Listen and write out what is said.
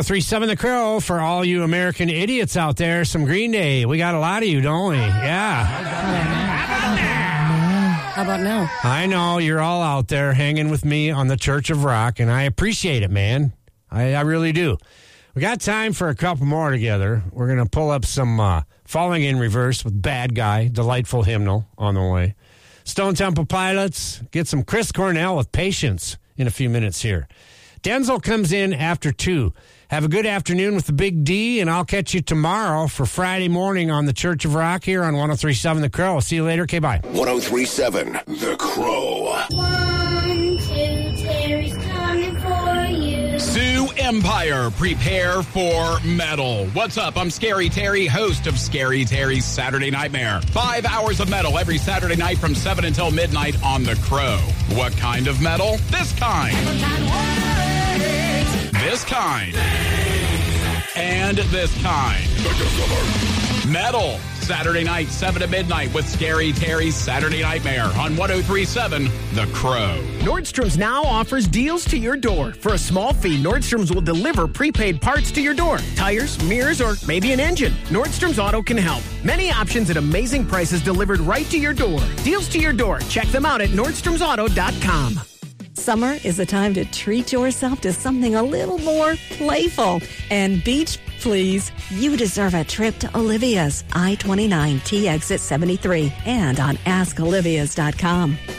103.7 The Crow for all you American idiots out there. Some Green Day. We got a lot of you, don't we? Yeah. How about now? I know you're all out there hanging with me on the Church of Rock, and I appreciate it, man. I really do. We got time for a couple more together. We're going to pull up some Falling in Reverse with Bad Guy, delightful hymnal on the way. Stone Temple Pilots, get some Chris Cornell with Patience in a few minutes here. Denzel comes in after 2. Have a good afternoon with the Big D, and I'll catch you tomorrow for Friday morning on the Church of Rock here on 103.7 The Crow. See you later. Okay, bye. 103.7 The Crow. 1, 2, Terry's coming for you. Sioux Empire, prepare for metal. What's up? I'm Scary Terry, host of Scary Terry's Saturday Nightmare. 5 hours of metal every Saturday night from 7 until midnight on The Crow. What kind of metal? This kind. This kind. And this kind. Metal. Saturday night, 7 to midnight with Scary Terry's Saturday Nightmare on 103.7 The Crow. Nordstrom's now offers deals to your door. For a small fee, Nordstrom's will deliver prepaid parts to your door. Tires, mirrors, or maybe an engine. Nordstrom's Auto can help. Many options at amazing prices delivered right to your door. Deals to your door. Check them out at NordstromsAuto.com. Summer is the time to treat yourself to something a little more playful. And beach, please. You deserve a trip to Olivia's I-29 T exit 73 and on AskOlivias.com.